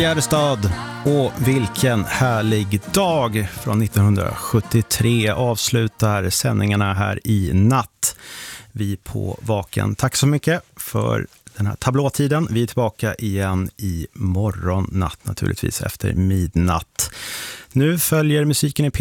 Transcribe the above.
Gärdestad, och vilken härlig dag från 1973 avslutar sändningarna här i natt. Vi på Vaken. Tack så mycket för den här tablåtiden. Vi är tillbaka igen i morgon natt, naturligtvis efter midnatt. Nu följer musiken i